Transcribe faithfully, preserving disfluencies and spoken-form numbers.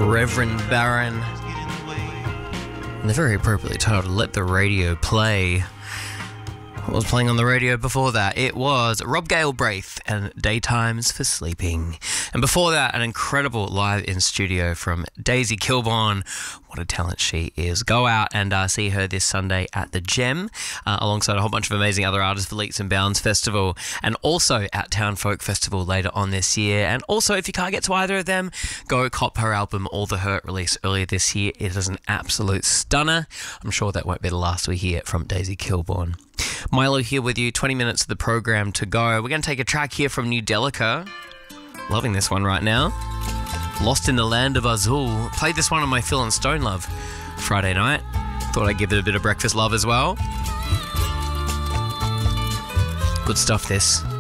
Reverend Baron. And they're very appropriately titled Let the Radio Play. What was playing on the radio before that? It was Rob Galbraith and Daytimes for Sleeping. And before that, an incredible live in studio from Daisy Kilborn. What a talent she is. Go out and uh, see her this Sunday at the Gem, uh, alongside a whole bunch of amazing other artists for Leaps and Bounds Festival, and also at Town Folk Festival later on this year. And also, if you can't get to either of them, go cop her album All the Hurt, released earlier this year. It is an absolute stunner. I'm sure that won't be the last we hear from Daisy Kilborn. Milo here with you, twenty minutes of the program to go. We're going to take a track here from New Delica. Loving this one right now. Lost in the Land of Azul. Played this one on my Phil and Stone Love Friday night. Thought I'd give it a bit of breakfast love as well. Good stuff, this.